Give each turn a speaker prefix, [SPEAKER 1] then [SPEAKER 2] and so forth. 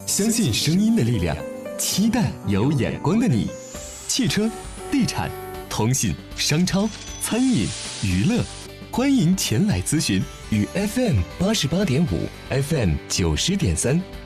[SPEAKER 1] 相信声音的力量，期待有眼光的你。汽车、地产、通信、商超、餐饮、娱乐，欢迎前来咨询。与 FM88.5、FM90.3